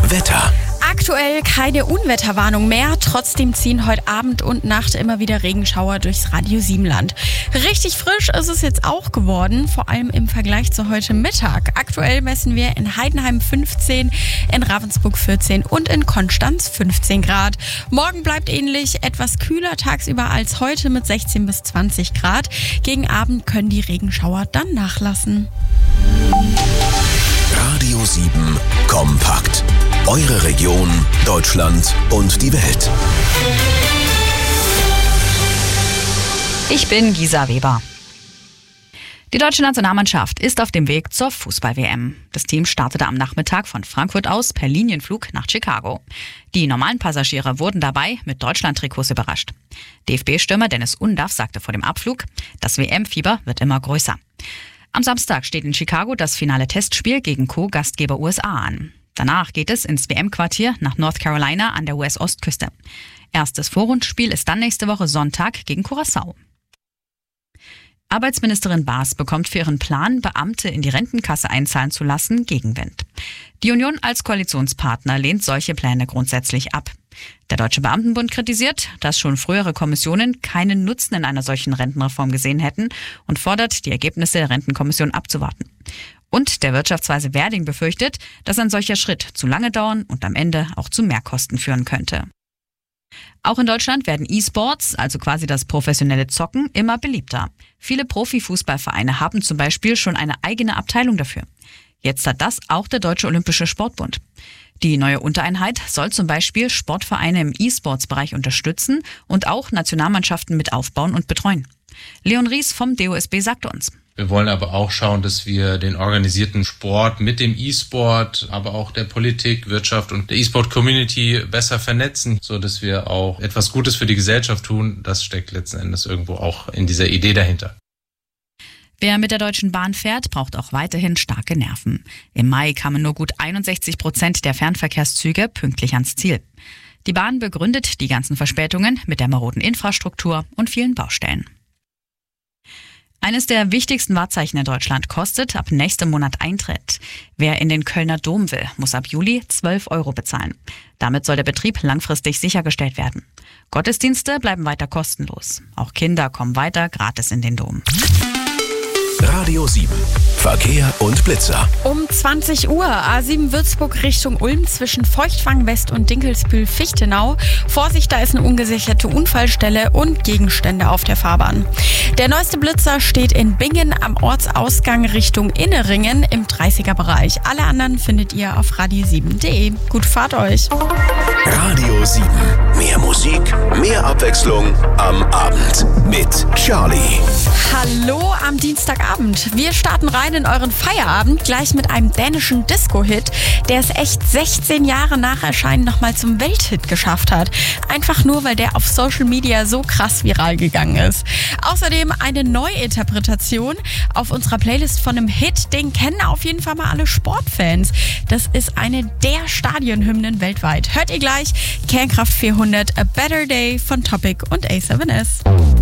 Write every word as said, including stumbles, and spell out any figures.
Wetter. Aktuell keine Unwetterwarnung mehr, trotzdem ziehen heute Abend und Nacht immer wieder Regenschauer durchs Radio sieben Land. Richtig frisch ist es jetzt auch geworden, vor allem im Vergleich zu heute Mittag. Aktuell messen wir in Heidenheim fünfzehn, in Ravensburg vierzehn und in Konstanz fünfzehn Grad. Morgen bleibt ähnlich, etwas kühler tagsüber als heute mit sechzehn bis zwanzig Grad. Gegen Abend können die Regenschauer dann nachlassen. Radio sieben Kompakt. Eure Region, Deutschland und die Welt. Ich bin Gisa Weber. Die deutsche Nationalmannschaft ist auf dem Weg zur Fußball-W M. Das Team startete am Nachmittag von Frankfurt aus per Linienflug nach Chicago. Die normalen Passagiere wurden dabei mit Deutschland-Trikots überrascht. D F B-Stürmer Dennis Undaff sagte vor dem Abflug, das W M-Fieber wird immer größer. Am Samstag steht in Chicago das finale Testspiel gegen Co-Gastgeber U S A an. Danach geht es ins W M-Quartier nach North Carolina an der U S-Ostküste. Erstes Vorrundenspiel ist dann nächste Woche Sonntag gegen Curaçao. Arbeitsministerin Baas bekommt für ihren Plan, Beamte in die Rentenkasse einzahlen zu lassen, Gegenwind. Die Union als Koalitionspartner lehnt solche Pläne grundsätzlich ab. Der Deutsche Beamtenbund kritisiert, dass schon frühere Kommissionen keinen Nutzen in einer solchen Rentenreform gesehen hätten und fordert, die Ergebnisse der Rentenkommission abzuwarten. Und der Wirtschaftsweise Werding befürchtet, dass ein solcher Schritt zu lange dauern und am Ende auch zu Mehrkosten führen könnte. Auch in Deutschland werden E-Sports, also quasi das professionelle Zocken, immer beliebter. Viele Profifußballvereine haben zum Beispiel schon eine eigene Abteilung dafür. Jetzt hat das auch der Deutsche Olympische Sportbund. Die neue Untereinheit soll zum Beispiel Sportvereine im E-Sports-Bereich unterstützen und auch Nationalmannschaften mit aufbauen und betreuen. Leon Ries vom D O S B sagt uns: Wir wollen aber auch schauen, dass wir den organisierten Sport mit dem E-Sport, aber auch der Politik, Wirtschaft und der E-Sport-Community besser vernetzen, so dass wir auch etwas Gutes für die Gesellschaft tun. Das steckt letzten Endes irgendwo auch in dieser Idee dahinter. Wer mit der Deutschen Bahn fährt, braucht auch weiterhin starke Nerven. Im Mai kamen nur gut einundsechzig Prozent der Fernverkehrszüge pünktlich ans Ziel. Die Bahn begründet die ganzen Verspätungen mit der maroden Infrastruktur und vielen Baustellen. Eines der wichtigsten Wahrzeichen in Deutschland kostet ab nächstem Monat Eintritt. Wer in den Kölner Dom will, muss ab Juli zwölf Euro bezahlen. Damit soll der Betrieb langfristig sichergestellt werden. Gottesdienste bleiben weiter kostenlos. Auch Kinder kommen weiter gratis in den Dom. Radio sieben. Verkehr und Blitzer. Um zwanzig Uhr, A sieben Würzburg Richtung Ulm zwischen Feuchtwang West und Dinkelsbühl-Fichtenau. Vorsicht, da ist eine ungesicherte Unfallstelle und Gegenstände auf der Fahrbahn. Der neueste Blitzer steht in Bingen am Ortsausgang Richtung Inneringen im dreißiger-Bereich. Alle anderen findet ihr auf radio sieben punkt de. Gute Fahrt euch. Radio sieben. Mehr Musik, mehr Abwechslung am Abend mit Charlie. Hallo am Dienstagabend. Wir starten rein in euren Feierabend, gleich mit einem dänischen Disco-Hit, der es echt sechzehn Jahre nach Erscheinen nochmal zum Welthit geschafft hat. Einfach nur, weil der auf Social Media so krass viral gegangen ist. Außerdem eine Neuinterpretation auf unserer Playlist von einem Hit, den kennen auf jeden Fall mal alle Sportfans. Das ist eine der Stadionhymnen weltweit. Hört ihr gleich Kernkraft vierhundert, A Better Day von Topic und A seven S.